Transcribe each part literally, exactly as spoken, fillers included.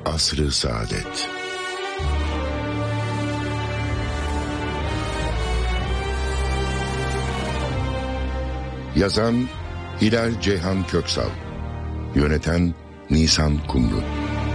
Asr-ı Saadet. Yazan Hilal Ceyhan Köksal, yöneten Nisan Kumru.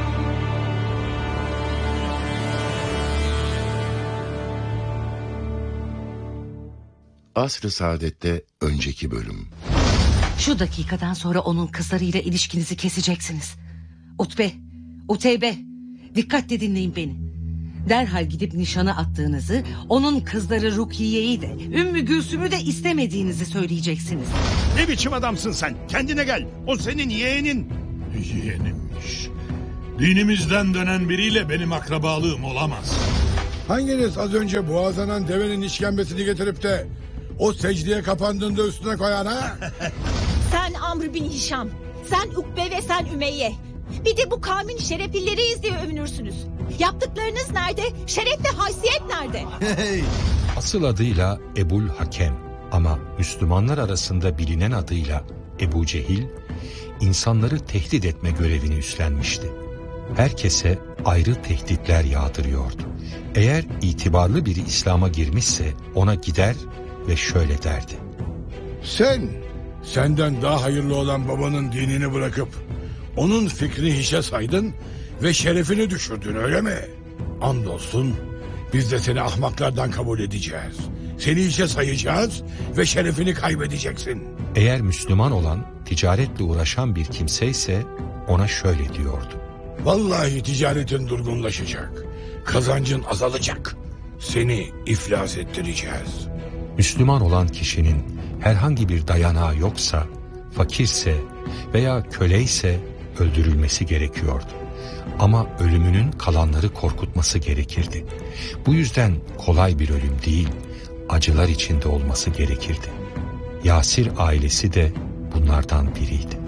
Asr-ı Saadet'te önceki bölüm. Şu dakikadan sonra onun kızlarıyla ilişkinizi keseceksiniz. Utbe, Uteybe, dikkatle dinleyin beni. Derhal gidip nişana attığınızı, onun kızları Rukiye'yi de, Ümmü Gülsüm'ü de istemediğinizi söyleyeceksiniz. Ne biçim adamsın sen? Kendine gel. O senin yeğenin. Yeğenimmiş. Dinimizden dönen biriyle benim akrabalığım olamaz. Hanginiz az önce boğazlanan devenin işkembesini getirip de o secdeye kapandığında üstüne koyan ha? Sen Amr bin Hişam, sen Ukbe ve sen Ümeyye. Bir de bu kavmin şereflileriyiz diye övünürsünüz. Yaptıklarınız nerede? Şeref ve haysiyet nerede? Hey. Asıl adıyla Ebul Hakem ama Müslümanlar arasında bilinen adıyla Ebu Cehil, insanları tehdit etme görevini üstlenmişti. Herkese ayrı tehditler yağdırıyordu. Eğer itibarlı biri İslam'a girmişse ona gider ve şöyle derdi: Sen, senden daha hayırlı olan babanın dinini bırakıp onun fikrini hiçe saydın ve şerefini düşürdün, öyle mi? Andolsun biz de seni ahmaklardan kabul edeceğiz. Seni hiçe sayacağız ve şerefini kaybedeceksin. Eğer Müslüman olan, ticaretle uğraşan bir kimseyse ona şöyle diyordu: Vallahi ticaretin durgunlaşacak, kazancın azalacak. Seni iflas ettireceğiz. Müslüman olan kişinin herhangi bir dayanağı yoksa, fakirse veya köleyse öldürülmesi gerekiyordu. Ama ölümünün kalanları korkutması gerekirdi. Bu yüzden kolay bir ölüm değil, acılar içinde olması gerekirdi. Yasir ailesi de bunlardan biriydi.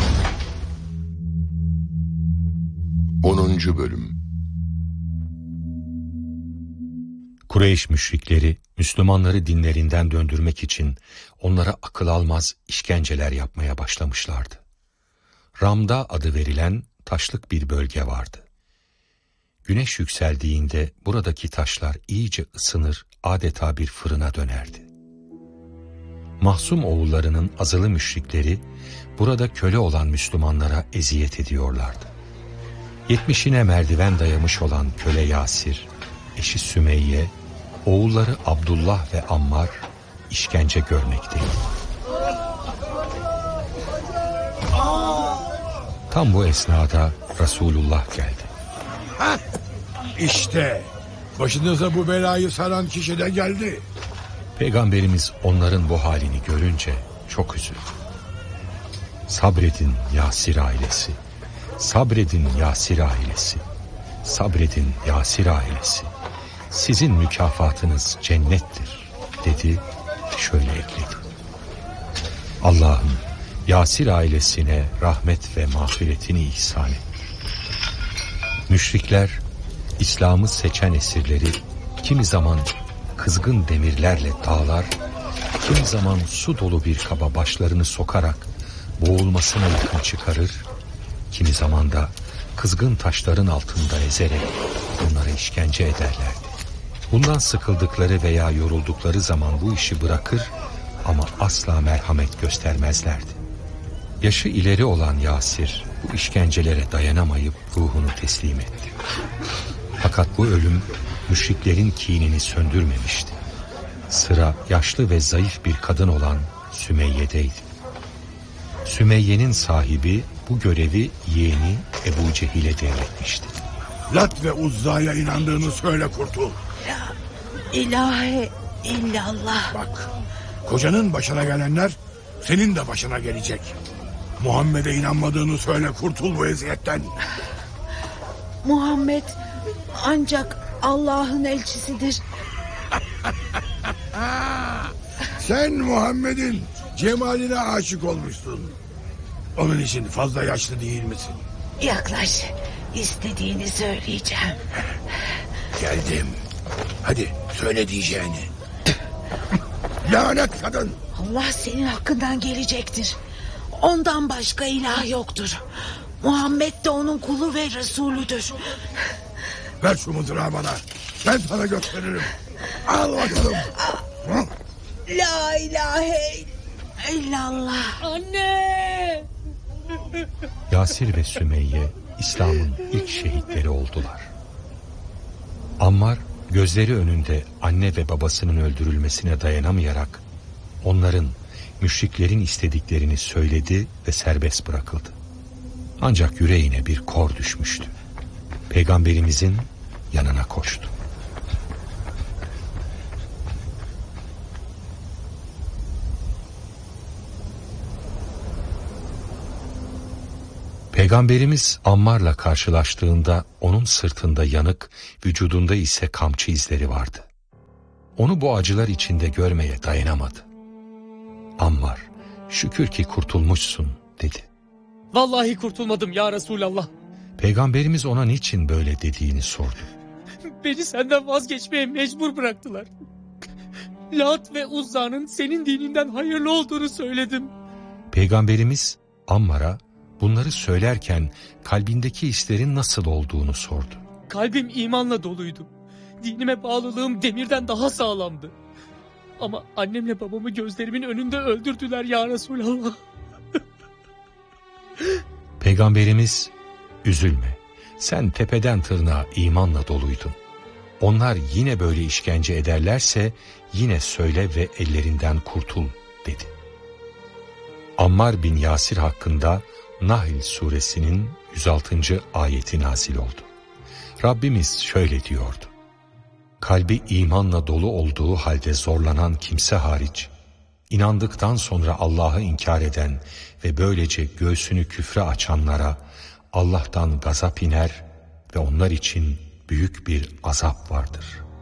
onuncu bölüm. Kureyş müşrikleri Müslümanları dinlerinden döndürmek için onlara akıl almaz işkenceler yapmaya başlamışlardı. Ramda adı verilen taşlık bir bölge vardı. Güneş yükseldiğinde buradaki taşlar iyice ısınır, adeta bir fırına dönerdi. Mahsum oğullarının azılı müşrikleri burada köle olan Müslümanlara eziyet ediyorlardı. Yetmişine merdiven dayamış olan köle Yasir, eşi Sümeyye, oğulları Abdullah ve Ammar işkence görmekteydi. Tam bu esnada Resulullah geldi. Hah, işte başınıza bu belayı saran kişi de geldi. Peygamberimiz onların bu halini görünce çok üzüldü. Sabredin Yasir ailesi, sabredin Yasir ailesi, sabredin Yasir ailesi. Sizin mükafatınız cennettir dedi, şöyle ekledi: Allah'ım Yasir ailesine rahmet ve mağfiretini ihsan et. Müşrikler İslam'ı seçen esirleri kimi zaman kızgın demirlerle dağlar, kimi zaman su dolu bir kaba başlarını sokarak boğulmasına yakın çıkarır, kimi zaman da kızgın taşların altında ezerek onlara işkence ederlerdi. Bundan sıkıldıkları veya yoruldukları zaman bu işi bırakır ama asla merhamet göstermezlerdi. Yaşı ileri olan Yasir bu işkencelere dayanamayıp ruhunu teslim etti. Fakat bu ölüm müşriklerin kinini söndürmemişti. Sıra yaşlı ve zayıf bir kadın olan Sümeyye'deydi. Sümeyye'nin sahibi bu görevi yeğeni Ebu Cehil'e devretmişti. Lat ve Uzza'ya inandığını söyle kurtul. La ilahe illallah. Bak, kocanın başına gelenler senin de başına gelecek. Muhammed'e inanmadığını söyle, kurtul bu eziyetten. Muhammed ancak Allah'ın elçisidir. Sen Muhammed'in cemaline aşık olmuşsun. Onun için fazla yaşlı değil misin? Yaklaş, istediğini söyleyeceğim. Geldim. Hadi söyle diyeceğini. Lanet kadın. Allah senin hakkından gelecektir. Ondan başka ilah yoktur. Muhammed de onun kulu ve Resulüdür. Ver şu mızrağı bana. Ben sana gösteririm. Al bakalım. La ilahe illallah. Anne! Yasir ve Sümeyye İslam'ın ilk şehitleri oldular. Ammar gözleri önünde anne ve babasının öldürülmesine dayanamayarak onların, müşriklerin istediklerini söyledi ve serbest bırakıldı. Ancak yüreğine bir kor düşmüştü. Peygamberimizin yanına koştu. Peygamberimiz Ammar'la karşılaştığında onun sırtında yanık, vücudunda ise kamçı izleri vardı. Onu bu acılar içinde görmeye dayanamadı. Ammar, şükür ki kurtulmuşsun dedi. Vallahi kurtulmadım ya Resulallah. Peygamberimiz ona niçin böyle dediğini sordu. Beni senden vazgeçmeye mecbur bıraktılar. Lat ve Uzza'nın senin dininden hayırlı olduğunu söyledim. Peygamberimiz Ammar'a bunları söylerken kalbindeki hislerin nasıl olduğunu sordu. Kalbim imanla doluydu. Dinime bağlılığım demirden daha sağlamdı. Ama annemle babamı gözlerimin önünde öldürdüler ya Resulallah. Peygamberimiz, üzülme, sen tepeden tırnağa imanla doluydun. Onlar yine böyle işkence ederlerse yine söyle ve ellerinden kurtul dedi. Ammar bin Yasir hakkında Nahl suresinin yüz altıncı ayeti nazil oldu. Rabbimiz şöyle diyordu. Kalbi imanla dolu olduğu halde zorlanan kimse hariç, inandıktan sonra Allah'ı inkar eden ve böylece göğsünü küfre açanlara Allah'tan gazap iner ve onlar için büyük bir azap vardır.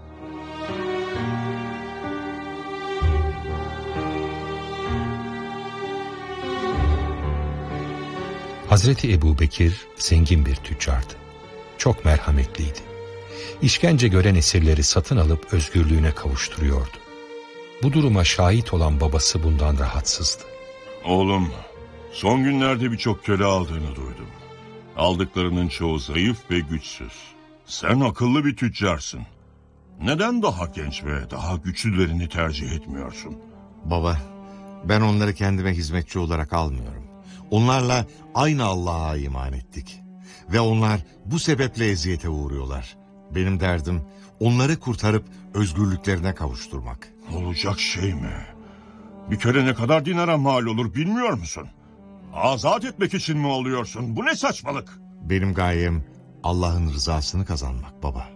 Hazreti Ebu Bekir zengin bir tüccardı. Çok merhametliydi. İşkence gören esirleri satın alıp özgürlüğüne kavuşturuyordu. Bu duruma şahit olan babası bundan rahatsızdı. Oğlum, son günlerde birçok köle aldığını duydum. Aldıklarının çoğu zayıf ve güçsüz. Sen akıllı bir tüccarsın. Neden daha genç ve daha güçlülerini tercih etmiyorsun? Baba, ben onları kendime hizmetçi olarak almıyorum. Onlarla aynı Allah'a iman ettik. Ve onlar bu sebeple eziyete uğruyorlar. Benim derdim onları kurtarıp özgürlüklerine kavuşturmak. Olacak şey mi? Bir köle ne kadar dinara mal olur bilmiyor musun? Azat etmek için mi oluyorsun? Bu ne saçmalık? Benim gayem Allah'ın rızasını kazanmak baba.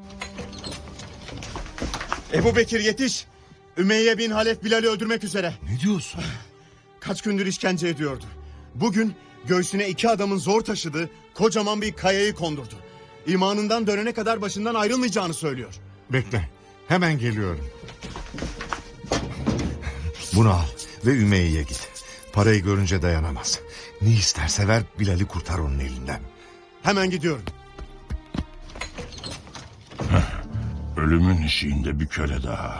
Ebu Bekir yetiş. Ümeyye bin Halef Bilal'i öldürmek üzere. Ne diyorsun? Kaç gündür işkence ediyordu. Bugün göğsüne iki adamın zor taşıdığı kocaman bir kayayı kondurdu. İmanından dönene kadar başından ayrılmayacağını söylüyor. Bekle, hemen geliyorum. Bunu al ve Ümeyye'ye git. Parayı görünce dayanamaz. Ne isterse ver, Bilal'i kurtar onun elinden. Hemen gidiyorum. Ölümün eşiğinde bir köle daha.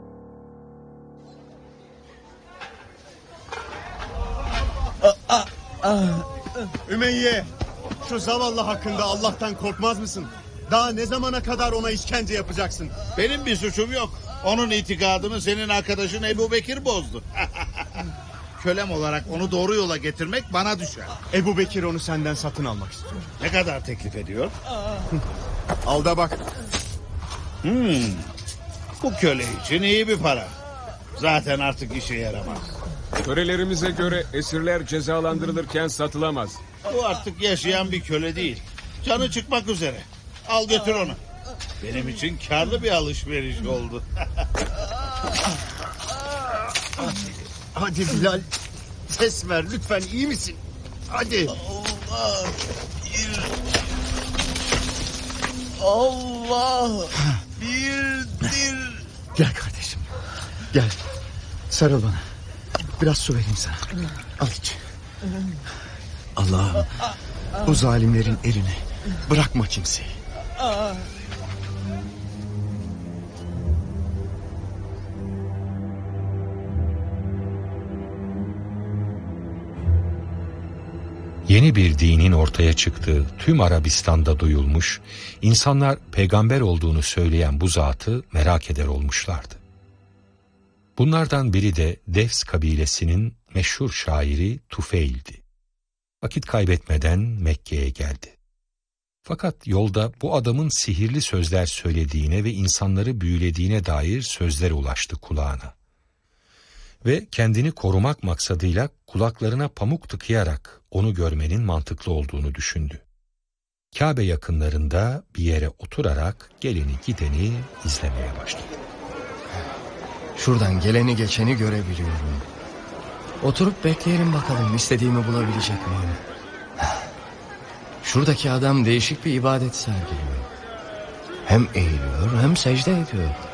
Ümeyye, şu zavallı hakkında Allah'tan korkmaz mısın? Daha ne zamana kadar ona işkence yapacaksın? Benim bir suçum yok. Onun itikadını senin arkadaşın Ebu Bekir bozdu. Kölem olarak onu doğru yola getirmek bana düşer. Ebu Bekir onu senden satın almak istiyor. Ne kadar teklif ediyor? Al da bak. Hmm, bu köle için iyi bir para. Zaten artık işe yaramaz. Törelerimize göre esirler cezalandırılırken satılamaz. Bu artık yaşayan bir köle değil. Canı çıkmak üzere. Al götür onu. Benim için karlı bir alışveriş oldu. Hadi Bilal, ses ver lütfen, iyi misin? Hadi. Allah. Allah. Birdir. Gel kardeşim. Gel. Sarıl bana. Biraz su vereyim sana. Al iç. Allah'ım, bu zalimlerin eline bırakma kimseyi. Yeni bir dinin ortaya çıktığı tüm Arabistan'da duyulmuş, insanlar peygamber olduğunu söyleyen bu zatı merak eder olmuşlardı. Bunlardan biri de Devs kabilesinin meşhur şairi Tufeil'di. Vakit kaybetmeden Mekke'ye geldi. Fakat yolda bu adamın sihirli sözler söylediğine ve insanları büyülediğine dair sözler ulaştı kulağına. Ve kendini korumak maksadıyla kulaklarına pamuk tıkayarak onu görmenin mantıklı olduğunu düşündü. Kabe yakınlarında bir yere oturarak geleni gideni izlemeye başladı. Şuradan geleni geçeni görebiliyorum. Oturup bekleyelim bakalım istediğimi bulabilecek miyim? Şuradaki adam değişik bir ibadet sergiliyor. Hem eğiliyor hem secde ediyor.